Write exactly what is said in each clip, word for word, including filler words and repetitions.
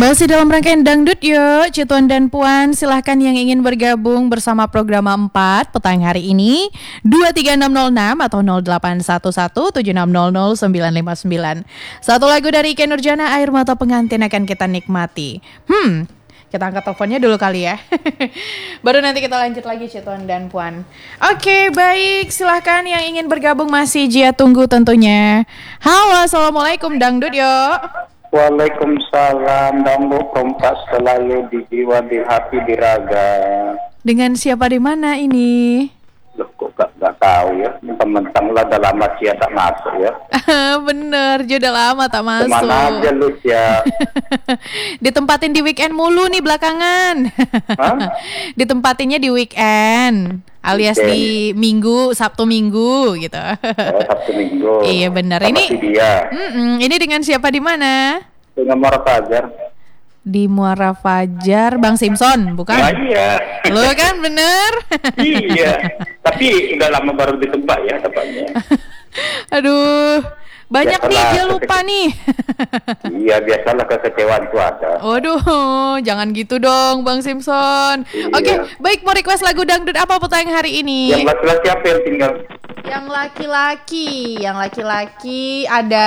Masih dalam rangkaian Dangdut yuk, Cituan dan Puan, silahkan yang ingin bergabung bersama program empat petang hari ini dua tiga enam nol enam atau nol delapan satu satu tujuh enam nol nol sembilan lima sembilan. Satu lagu dari Ikke Nurjana, Air Mata Pengantin akan kita nikmati. Hmm, kita angkat teleponnya dulu kali ya. Baru nanti kita lanjut lagi Cituan dan Puan. Oke, baik, silahkan yang ingin bergabung masih Jia tunggu tentunya. Halo, Assalamualaikum Dangdut yuk. Waalaikumsalam, Dangdut kompas selalu di jiwa, di hati, di raga. Dengan siapa di mana ini? Loh, kok gak, gak tahu ya? Mentang-mentang lah dalam Cia tak masuk ya. Bener, dia udah lama tak masuk. Kemana aja lu Cia? Ditempatin di weekend mulu nih belakangan. Hah? Ditempatinnya di weekend, alias Weekend. di Minggu, Sabtu Minggu gitu. Oh, Sabtu Minggu. Iya benar. Sama Ini si dia. mm-mm, ini dengan siapa di mana? Dengan Muara Fajar. Di Muara Fajar, Bang Simpson, bukan? Nah, iya. Lo kan bener. Iya. Tapi udah lama baru ditebak ya tepatnya. Aduh, banyak Biasalah, nih dia lupa nih. Iya, biasalah kekecewaan itu ada. Waduh, jangan gitu dong Bang Simpson. Iya. Oke, baik, mau request lagu dangdut apa petang hari ini? Yang laki-laki apa yang tinggal? Yang laki-laki, yang laki-laki ada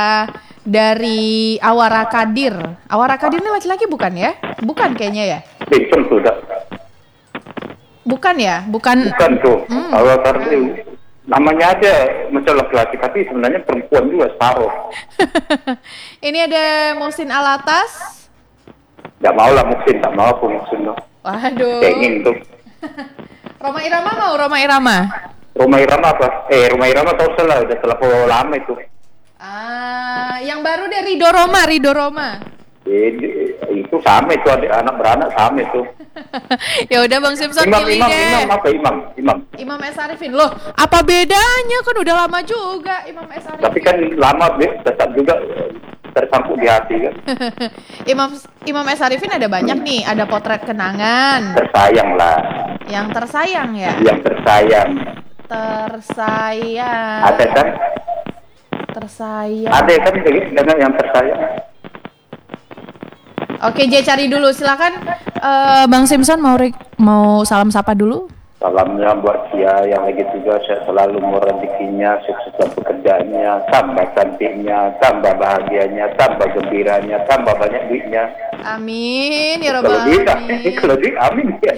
dari Awara Kadir. Awara Kadir ini laki-laki bukan ya? Bukan kayaknya ya? Betul sudah. Bukan ya? Bukan. Bukan tuh. Hmm. Kalau tadi namanya aja macam laki-laki, tapi sebenarnya perempuan juga separuh. Ini ada Muhsin Alatas. Gak mau lah Muksin, tak mau aku Muksin dong. Waduh. Pengen tuh. Roma Irama mau Roma Irama? Roma Irama apa? Eh, Roma Irama tau salah, udah terlalu lama itu. Ah, yang baru deh Rido Roma, Rido Roma. Eh, itu sama itu, adik anak beranak sama itu. Ya udah Bang Simpson Imam, pilih imam, deh. imam apa imam, imam. Imam S. Arifin. Loh, apa bedanya? Kan udah lama juga Imam S. Arifin. Tapi kan lama Be, tetap juga tersangkut di hati kan. Imam Imam S. Arifin ada banyak nih, ada Potret Kenangan. Tersayang lah. Yang tersayang ya? Yang tersayang. Tersayang. Ada kan? Tersayang. Ada kan dengan yang tersayang. Oke, J cari dulu. Silakan uh, Bang Simpson mau re- mau salam sapa dulu. Salamnya buat Cia yang lagi juga saya selalu murah rezekinya, sukses dalam pekerjaannya, tambah cantiknya, tambah bahagianya, tambah gembiranya, tambah banyak duitnya. Amin ya Kalau rabbal duit, alamin. kalau duit, amin ya.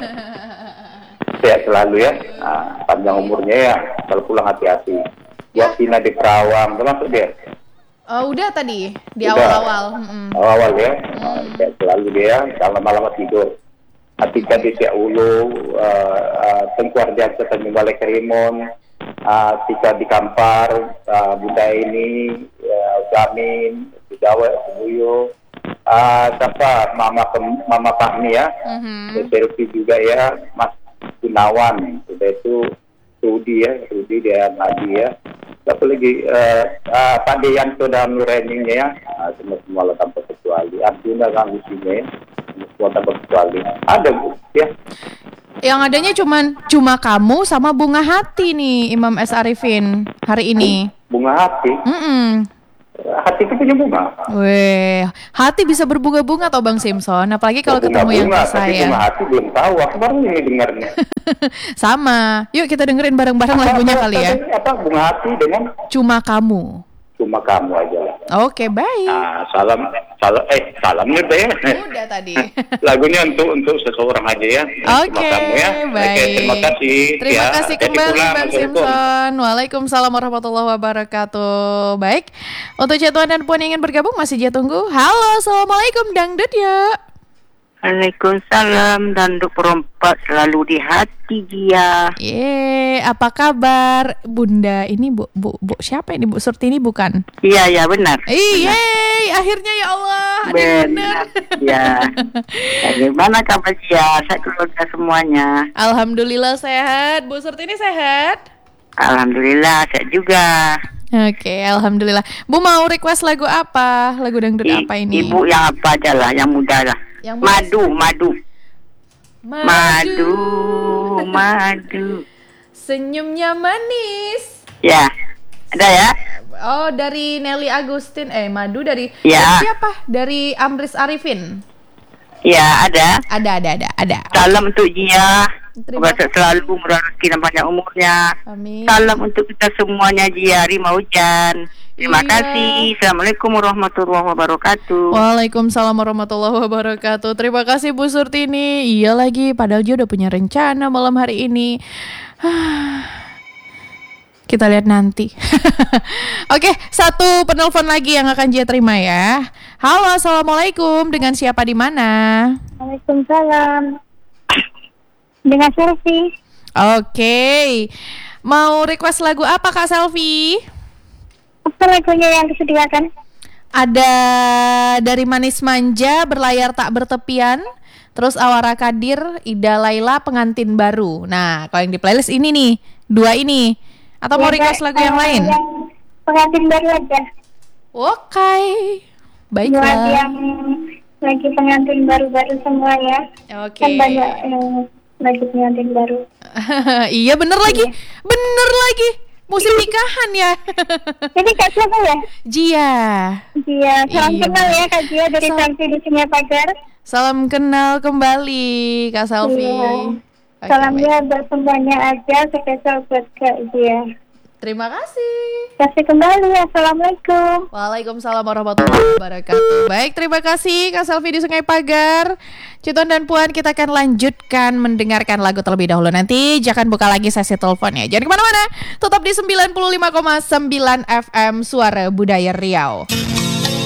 Sehat selalu ya, nah, panjang umurnya ya. Kalau pulang hati-hati. Buat Tina di Kerawang, termasuk dia. Oh, udah tadi di Udah. awal-awal. Mm-mm. Awal-awal ya, nah, sehat selalu dia. Kalau malam tidur. Atika di Siak Ulu, uh, uh, Tengku Arjasa Tanjung Balai Karimun, uh, Tika di Kampar, uh, Bunda ini, uh, Jamin, di Jawa, Sebuyo, uh, siapa, Mama Mama Fahmi ya, Mhm. Serpi juga ya, Mas Gunawan, sudah itu Rudi ya, Rudi dia Nadi ya, satu lagi uh, uh, Pak Deyanto dan Nureningnya ya, uh, semua semua lah tanpa kecuali, Arjuna kan di sini. Semua tanpa kecuali ada Bu ya. Yang adanya cuman cuma kamu sama Bunga Hati nih Imam S. Arifin hari ini. Bunga hati. Mm-mm. Hati itu punya bunga. Weh, hati bisa berbunga-bunga atau Bang Simpson, apalagi kalau Bunga, ketemu yang bunga, tapi tersayang. bunga hati belum tahu. Aku baru ini dengarnya. Sama. Yuk kita dengerin bareng-bareng lagunya Apa- kali ya. apa- Apa bunga hati dengan Cuma kamu. cuma kamu aja lah. Oke, baik. Nah, salam, salam, eh salamnya deh. Udah tadi. Lagunya untuk untuk seseorang aja ya. Oke, Cuma kamu ya. baik. Oke, terima kasih. Terima ya. kasih Hati-hati kembali pulang. Bang Assalamualaikum. Simpson. Waalaikumsalam warahmatullahi wabarakatuh. Baik, untuk Cituan dan Puan yang ingin bergabung masih dia tunggu. Halo, Assalamualaikum Dangdut ya. Waalaikumsalam, Dangdut perempat selalu di hati dia. Ye, apa kabar Bunda? Ini Bu, Bu, Bu siapa ini? Bu Surtini bukan? Iya, ya benar. Iya, akhirnya ya Allah, ada yang benar. Ya. Bagaimana kabar dia? Saya keluarga semuanya. Alhamdulillah sehat. Bu Surtini sehat? Alhamdulillah, saya juga. Oke, alhamdulillah. Bu mau request lagu apa? Lagu dangdut I- apa ini? Ibu yang apa aja lah, yang muda lah. Yang muda. Madu, madu. Madu, madu. Senyumnya manis. Ya, ada ya? Oh, dari Nelly Agustin. Eh, madu dari Ya. dari siapa? Dari Amris Arifin. Ya, ada. Ada, ada, ada, ada. Salam untuk Jia. Terima Semoga selalu murah rezeki dan panjang umurnya. Amin. Salam untuk kita semuanya, Jia Rima Hujan. Terima Iya. kasih. Assalamualaikum warahmatullahi wabarakatuh. Waalaikumsalam warahmatullahi wabarakatuh. Terima kasih Bu Surtini. Iya lagi, padahal dia udah punya rencana malam hari ini. Kita lihat nanti. Oke, satu penelpon lagi yang akan Jia terima ya. Halo, assalamualaikum. Dengan siapa di mana? Waalaikumsalam. Dengan Selfie. Oke, mau request lagu apa Kak Selfie? Apa lagunya yang disediakan? Ada dari Manis Manja, Berlayar Tak Bertepian, terus Awara Kadir, Ida Laila, Pengantin Baru. Nah, kalau yang di playlist ini nih, dua ini. Atau mau Ya, request Kak, lagu yang eh, lain? Yang pengantin baru aja. Oke, Buat baiklah. yang lagi pengantin baru-baru semua ya. Oke. Kan banyak yang lagi pengantin baru. Iya bener lagi, bener lagi. Musim nikahan ya. Jadi Kak siapa ya? Jia. Dia salam Iya. kenal ya Kak Dia dari Salam. Selfie di Sungai Pagar. Salam kenal kembali Kak Selfie. Iya. Oke, Salamnya baik. buat semuanya aja, spesial buat Kak Dia. Terima kasih. Kasih kembali. Assalamualaikum. Waalaikumsalam warahmatullahi wabarakatuh. Baik, terima kasih Kak Selfie di Sungai Pagar. Citon dan Puan, kita akan lanjutkan mendengarkan lagu terlebih dahulu. Nanti jangan buka lagi sesi teleponnya. Jangan kemana-mana, tetap di sembilan puluh lima koma sembilan F M Suara Budaya Riau.